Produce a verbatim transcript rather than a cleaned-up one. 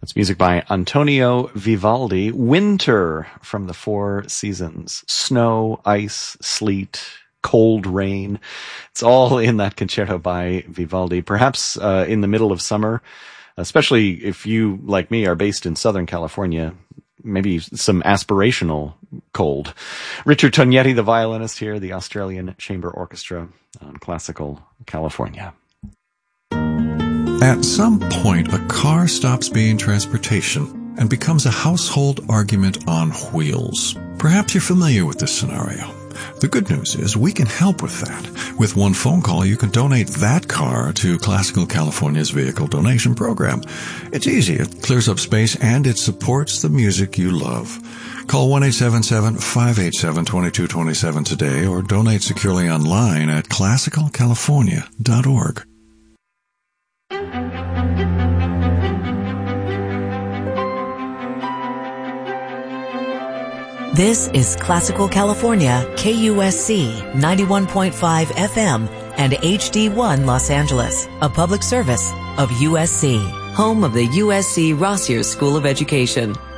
That's music by Antonio Vivaldi. Winter from the Four Seasons. Snow, ice, sleet, cold rain. It's all in that concerto by Vivaldi. Perhaps uh, in the middle of summer, especially if you, like me, are based in Southern California, maybe some aspirational cold. Richard Tognetti, the violinist here, the Australian Chamber Orchestra on Classical California. At some point, a car stops being transportation and becomes a household argument on wheels. Perhaps you're familiar with this scenario. The good news is we can help with that. With one phone call, you can donate that car to Classical California's vehicle donation program. It's easy, it clears up space, and it supports the music you love. Call one eight seven seven, five eight seven, two two two seven today or donate securely online at classical california dot org. This is Classical California, K U S C ninety-one point five F M and H D one Los Angeles, a public service of U S C, home of the U S C Rossier School of Education.